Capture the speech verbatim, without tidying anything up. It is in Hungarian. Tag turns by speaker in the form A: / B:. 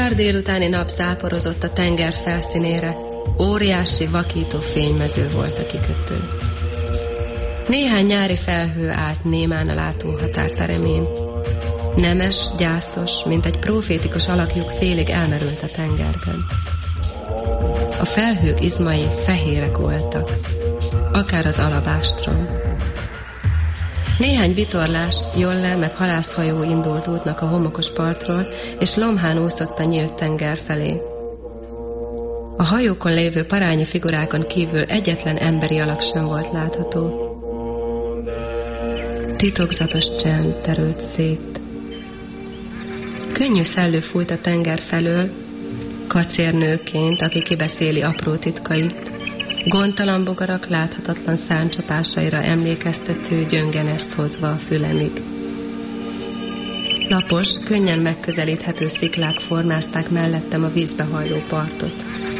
A: Nyár délutáni nap záporozott a tenger felszínére, óriási vakító fénymező volt a kikötő. Néhány nyári felhő állt némán a látóhatár peremén. Nemes, gyászos, mint egy profétikus alakjuk félig elmerült a tengerben. A felhők izmai fehérek voltak, akár az alabástrom. Néhány vitorlás, jolle meg halászhajó indult útnak a homokos partról, és lomhán úszott a nyílt tenger felé. A hajókon lévő parányi figurákon kívül egyetlen emberi alak sem volt látható. Titokzatos csend terült szét. Könnyű szellő fújt a tenger felől, kacérnőként, aki kibeszéli apró titkait, gondtalan bogarak láthatatlan szárnycsapásaira emlékeztető gyöngeneszt hozva a fülemig. Lapos, könnyen megközelíthető sziklák formázták mellettem a vízbe hajló partot.